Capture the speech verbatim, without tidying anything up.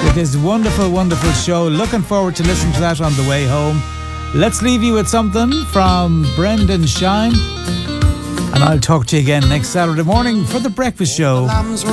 with this wonderful, wonderful show. Looking forward to listening to that on the way home. Let's leave you with something from Brendan Shine. And I'll talk to you again next Saturday morning for The Breakfast Show.